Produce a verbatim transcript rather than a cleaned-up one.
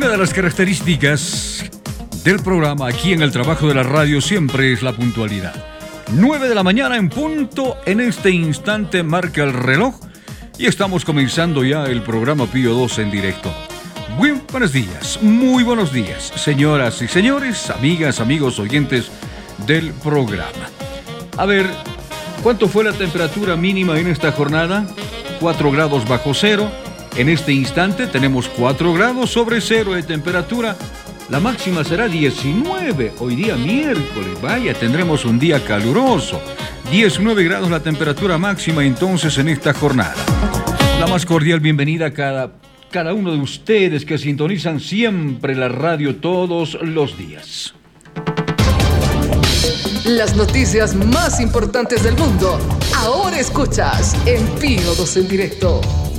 de las características del programa aquí en el trabajo de la radio siempre es la puntualidad. nueve de la mañana en punto, en este instante marca el reloj y estamos comenzando ya el programa Pío doce en directo. Muy buenos días, muy buenos días, señoras y señores, amigas, amigos, oyentes del programa. A ver, ¿cuánto fue la temperatura mínima en esta jornada? cuatro grados bajo cero. En este instante tenemos cuatro grados sobre cero de temperatura. La máxima será diecinueve, hoy día miércoles. Vaya, tendremos un día caluroso. diecinueve grados la temperatura máxima entonces en esta jornada. La más cordial bienvenida a cada, cada uno de ustedes que sintonizan siempre la radio todos los días. Las noticias más importantes del mundo, ahora escuchas en Pío doce en directo.